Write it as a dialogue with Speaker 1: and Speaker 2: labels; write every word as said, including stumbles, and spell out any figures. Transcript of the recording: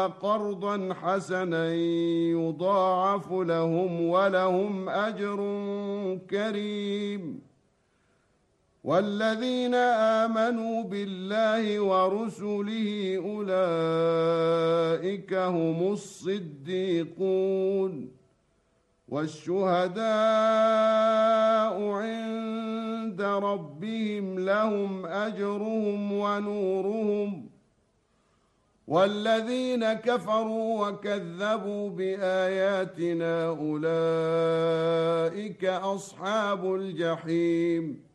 Speaker 1: قرضا حسنا يضاعف لهم ولهم أجر كريم. والذين آمنوا بالله ورسله أولئك هم الصديقون والشهداء عند ربهم لهم أجرهم ونورهم. والذين كفروا وكذبوا بآياتنا أولئك أصحاب الجحيم